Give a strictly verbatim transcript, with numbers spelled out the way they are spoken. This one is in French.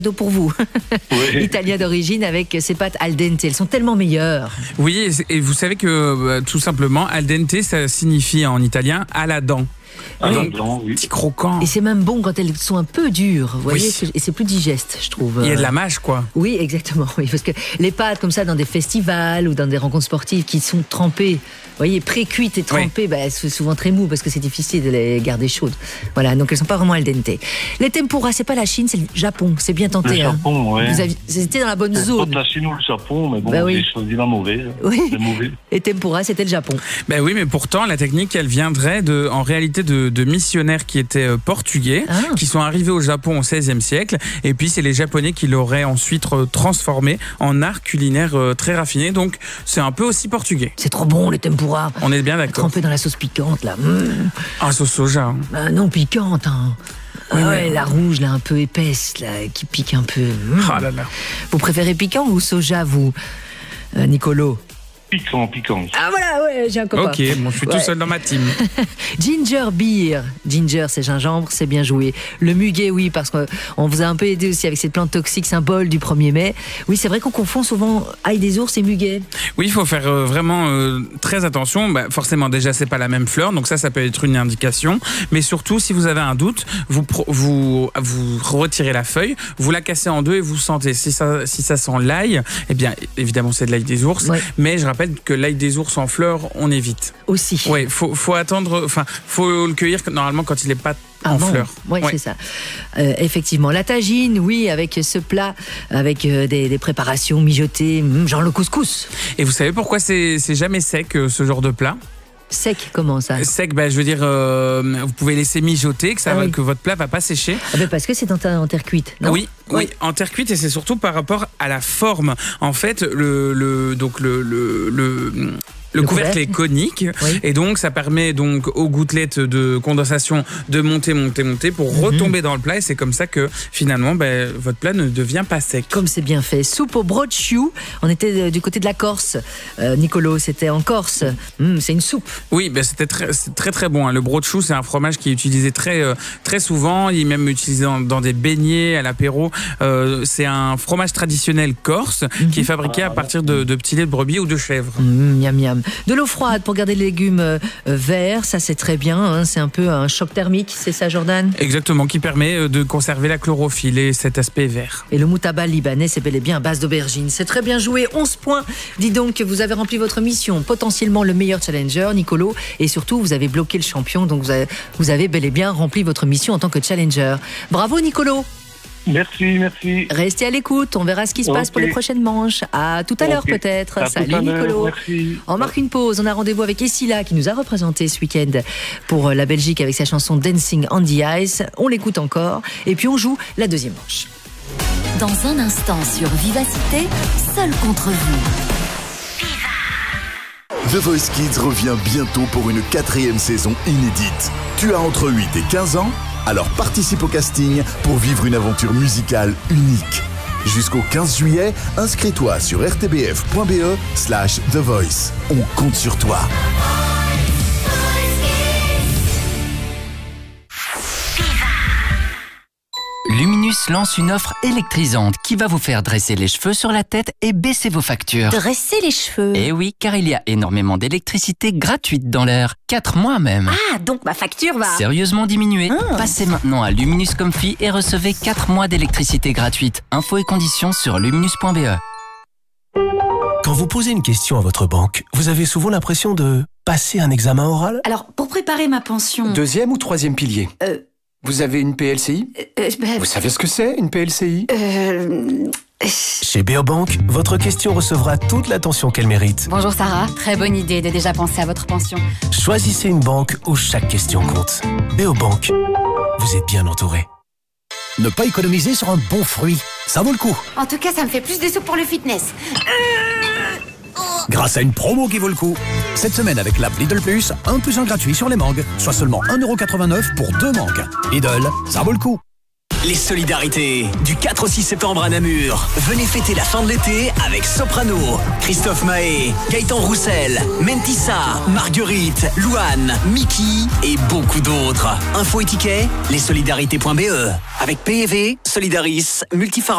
d'eau pour vous. Oui. Italien d'origine avec ses pâtes al dente. Elles sont tellement meilleures. Oui, et vous savez que euh, tout simplement, al dente, ça signifie en italien à la dent. Ah, Et non, donc, blanc, oui. petit croquant. Et c'est même bon quand elles sont un peu dures, vous voyez, Oui. et c'est plus digeste, je trouve. Il y a de la mâche, quoi. Oui, exactement. Oui, parce que les pâtes comme ça dans des festivals ou dans des rencontres sportives qui sont trempées, vous voyez, pré-cuites et trempées, oui. bah, elles sont souvent très mous parce que c'est difficile de les garder chaudes. Voilà, donc elles sont pas vraiment al dente. Les tempura, c'est pas la Chine, c'est le Japon. C'est bien tenté. Le hein. Japon, oui. Vous avez, c'était dans la bonne C'est zone. pas la Chine ou le Japon, mais bon, bah oui. j'ai choisi la mauvaise. Oui. Le mauvais. Et tempura, c'était le Japon. Ben oui, mais pourtant, la technique, elle viendrait de, en réalité de, de missionnaires qui étaient euh, portugais, ah. qui sont arrivés au Japon au seizième siècle. Et puis, c'est les Japonais qui l'auraient ensuite euh, transformé en art culinaire euh, très raffiné. Donc, c'est un peu aussi portugais. C'est trop bon, les tempura. On est bien d'accord. Trempé dans la sauce piquante, là. Mmh. Ah, sauce soja. Hein. Ah, non, piquante, hein. Ah Oui, ouais, mais... la rouge, là, un peu épaisse, là, qui pique un peu. Mmh. Ah là là. Vous préférez piquant ou soja, vous, euh, Nicolo? Piquant, piquant. Ah voilà, ouais, j'ai un copain. Ok, bon, je suis ouais. tout seul dans ma team. Ginger beer. Ginger, c'est gingembre, c'est bien joué. Le muguet, oui, parce qu'on vous a un peu aidé aussi avec cette plante toxique symbole du premier mai. Oui, c'est vrai qu'on confond souvent ail des ours et muguet. Oui, il faut faire euh, vraiment euh, très attention. Bah, forcément, déjà, c'est pas la même fleur, donc ça, ça peut être une indication. Mais surtout, si vous avez un doute, vous, pro- vous, vous retirez la feuille, vous la cassez en deux et vous sentez. Si ça, si ça sent l'ail, eh bien, évidemment, c'est de l'ail des ours. Ouais. Mais je rappelle que l'ail des ours en fleurs, on évite. Aussi. Oui, faut, faut attendre, enfin, faut le cueillir normalement quand il n'est pas Ah en bon, fleurs. oui, Ouais. c'est ça. Euh, effectivement, la tagine, oui, avec ce plat, avec euh, des, des préparations mijotées, mm, genre le couscous. Et vous savez pourquoi c'est, c'est jamais sec, euh, ce genre de plat? Sec, comment ça? Sec, bah, je veux dire, euh, vous pouvez laisser mijoter, que, ça Ah va, oui. que votre plat va pas sécher. Ah ben parce que c'est en, en terre cuite, non? Oui, oui, Oui. en terre cuite, et c'est surtout par rapport à la forme. En fait, le, le, donc le, le, le, le Le couvercle couvercle. est conique, Oui. et donc ça permet donc aux gouttelettes de condensation de monter, monter, monter pour Mhm. retomber dans le plat, et c'est comme ça que finalement, ben, votre plat ne devient pas sec. Comme c'est bien fait. Soupe au brochu. On était du côté de la Corse. Euh, Nicolo, c'était en Corse. Mm, c'est une soupe. Oui, ben c'était très, c'est très très bon. Hein. Le brochu, c'est un fromage qui est utilisé très euh, très souvent. Il est même utilisé dans, dans des beignets, à l'apéro. Euh, c'est un fromage traditionnel corse Mm-hmm. qui est fabriqué à partir de, de petits laits de brebis ou de chèvre. Mm, miam miam. De l'eau froide pour garder les légumes euh, verts. Ça, c'est très bien. Hein. C'est un peu un choc thermique. C'est ça, Jordan? Exactement, qui permet euh, de conserver la chlorophylle et cet aspect vert. Et le moutaba libanais, c'est bel et bien à base d'aubergine. C'est très bien joué. onze points. Dis donc que vous avez rempli votre mission. Potentiellement le meilleur challenger, Nicolo. Et surtout, vous avez bloqué le champion. Donc, vous avez, vous avez bel et bien rempli votre mission en tant que challenger. Bravo, Nicolo. Merci, merci. Restez à l'écoute. On verra ce qui se passe Ok. pour les prochaines manches. À tout à l'heure, Ok. peut-être. À tout Salut, à l'heure, Nicolo. merci. On marque une pause. On a rendez-vous avec Essila qui nous a représenté ce week-end pour la Belgique avec sa chanson Dancing on the Ice. On l'écoute encore. Et puis, on joue la deuxième manche. Dans un instant sur Vivacité, seul contre vous. The Voice Kids revient bientôt pour une quatrième saison inédite. Tu as entre huit et quinze ans? Alors participe au casting pour vivre une aventure musicale unique. Jusqu'au quinze juillet, inscris-toi sur rtbf.be slash The Voice. On compte sur toi. Luminus lance une offre électrisante qui va vous faire dresser les cheveux sur la tête et baisser vos factures. Dresser les cheveux. Et oui, car il y a énormément d'électricité gratuite dans l'air. quatre mois même. Ah, donc ma facture va... Sérieusement diminuée. Ah. Passez maintenant à Luminus Comfy et recevez quatre mois d'électricité gratuite. Infos et conditions sur luminus point b e. Quand vous posez une question à votre banque, vous avez souvent l'impression de passer un examen oral? Alors, pour préparer ma pension... Deuxième ou troisième pilier? Euh, Vous avez une P L C I? euh, ben, Vous savez ce que c'est, une P L C I? euh, Chez Beobank, votre question recevra toute l'attention qu'elle mérite. Bonjour Sarah, très bonne idée de déjà penser à votre pension. Choisissez une banque où chaque question compte. Beobank, vous êtes bien entouré. Ne pas économiser sur un bon fruit, ça vaut le coup. En tout cas, ça me fait plus de sous pour le fitness. Grâce à une promo qui vaut le coup. Cette semaine avec l'app Lidl Plus, un plus un gratuit sur les mangues, soit seulement un euro quatre-vingt-neuf pour deux mangues. Lidl, ça vaut le coup. les solidarités. Du quatre au six septembre à Namur. Venez fêter la fin de l'été avec Soprano, Christophe Mahé, Gaëtan Roussel, Mentissa, Marguerite, Louane, Mickey et beaucoup d'autres. Info et tickets, lessolidarités point b e. Avec P E V, Solidaris, Multifarm.